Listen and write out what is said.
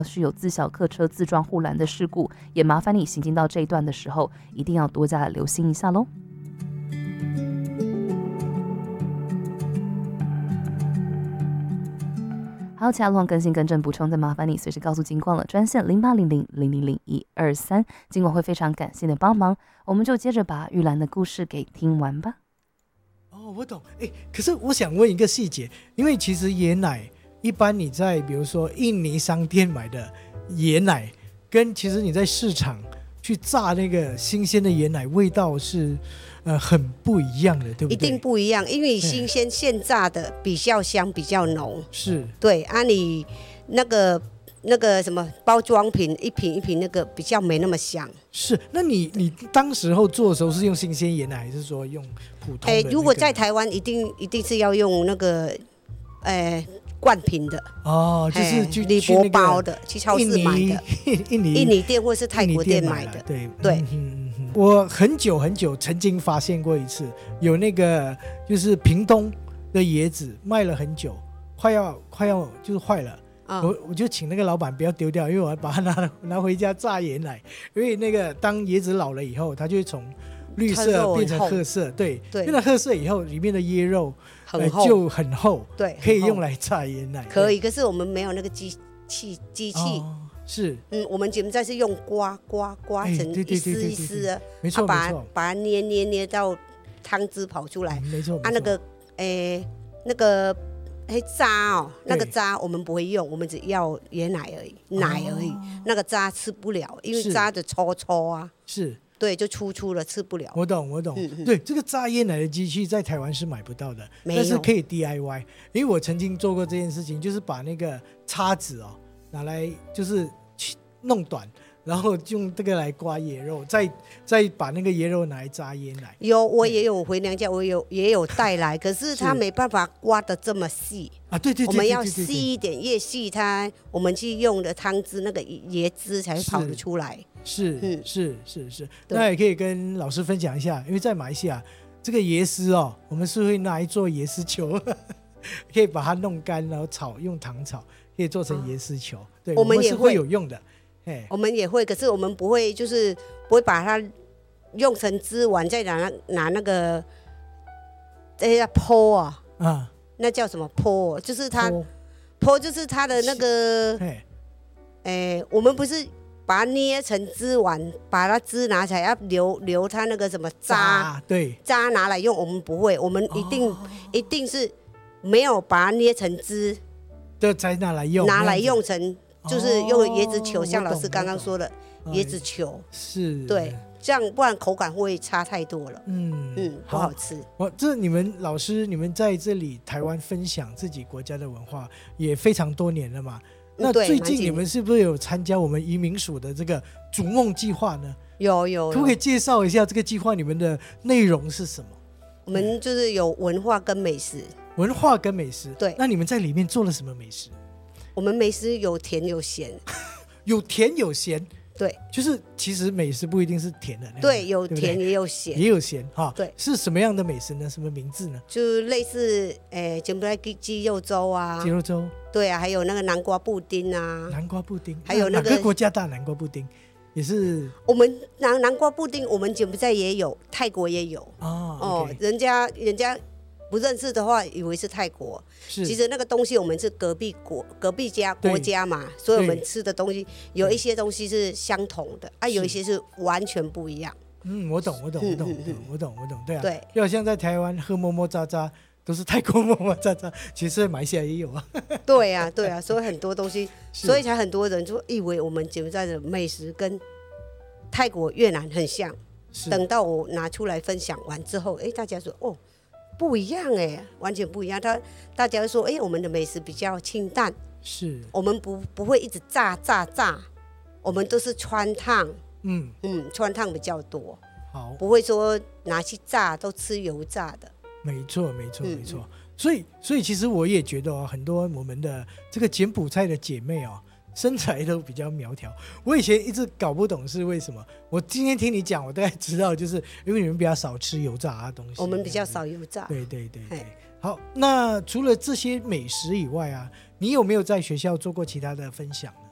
是有自小客车自撞护栏的事故，也麻烦你行进到这一段的时候，一定要多加留心一下咯。还有其他路况更新更正补充，再麻烦你随时告诉警广了，专线0800000123，警广会非常感谢你的帮忙。我们就接着把玉兰的故事给听完吧。 哦，我懂。可是我想问一个细节，因为其实椰奶一般你在比如说印尼商店买的椰奶，跟其实你在市场去榨那个新鲜的椰奶，味道是很不一样的，对不对？ 一定不一样，因为新鲜现榨的比较香，比较浓。 是， 对啊，你那个什么包装瓶一瓶一瓶那个比较没那么香。 是，那你当时候做的时候是用新鲜椰奶，还是说用普通的那个？ 如果在台湾一定是要用那个灌瓶的哦，就是铝箔包的，去超市买的，印尼店或是泰国店买的。 对，我很久很久曾经发现过一次，有那个就是屏东的椰子卖了很久，快要就是坏了。我就请那个老板不要丢掉，因为我要把它拿回家榨椰奶。因为那个当椰子老了以后，它就会从绿色变成褐色，对，变成褐色以后，里面的椰肉就很厚， 对， 可以用来榨椰奶。 可以，可是我们没有那个机器。 是， 我们柬埔寨是用刮成一丝一丝的， 没错， 把它捏到汤汁跑出来， 没错。 那个渣那个渣我们不会用，我们只要椰奶而已，那个渣吃不了，因为渣的抽啊， 是， 对，就粗了，吃不了。 我懂。对，这个榨椰奶的机器在台湾是买不到的，但是可以 DIY。因为我曾经做过这件事情，就是把那个叉子拿来就是弄短，然后用这个来刮椰肉，再把那个椰肉拿来榨椰奶。 我也有回娘家，也有带来，可是它没办法刮得这么细啊。对， 我们要细一点，越细我们去用的汤汁那个椰汁才会跑得出来。 是，那也可以跟老师分享一下，因为在马来西亚这个椰丝我们是会拿来做椰丝球，可以把它弄干，然后用糖炒，可以做成椰丝球。对， 我们也会有用的。 我们也会，可是我们不会把它用成汁丸，再拿那个剖那叫什么剖？就是它剖就是它的那个我们不是把它捏成汁丸，把它汁拿起来要留它那个什么渣， 对， 渣拿来用，我们不会，我们一定是没有把它捏成汁的才拿来用成。就是用椰子球，像老师刚刚说的椰子球， 是， 对，这样不然口感会差太多了，不好吃。 这你们老师，你们在这里台湾分享自己国家的文化也非常多年了嘛？那最近你们是不是有参加我们移民署的这个逐梦计划呢？ 有， 可不可以介绍一下这个计划你们的内容是什么？ 我们就是有文化跟美食。 对，那你们在里面做了什么美食？ 我们美食有甜有咸。 有甜有咸。 对， 就是其实美食不一定是甜的， 对，有甜也有咸， 对，是什么样的美食呢？什么名字呢？ 就类似柬埔寨鸡肉粥啊，对啊，还有那个南瓜布丁啊，还有那个哪个国家大南瓜布丁也是？ 我们南瓜布丁，我们柬埔寨也有，泰国也有人家不认识的话，以为是泰国。其实那个东西我们是隔壁国家嘛，所以我们吃的东西有一些东西是相同的有一些是完全不一样。 我懂，对啊，对，就好像在台湾喝么么喳喳都是泰国么么喳喳，其实马来西亚也有啊。 对啊，所以很多东西，所以才很多人就以为我们柬埔寨的美食跟泰国、越南很像。等到我拿出来分享完之后，大家说不一样完全不一样。大家说我们的美食比较清淡，是我们不会一直炸，我们都是川烫，川烫比较多，好，不会说拿去炸都吃油炸的。 没错。所以其实我也觉得很多我们的这个柬埔寨的姐妹身材都比较苗条。我以前一直搞不懂是为什么，我今天听你讲，我大概知道，就是因为你们比较少吃油炸的东西。 我们比较少油炸。 对。好，那除了这些美食以外你有没有在学校做过其他的分享呢？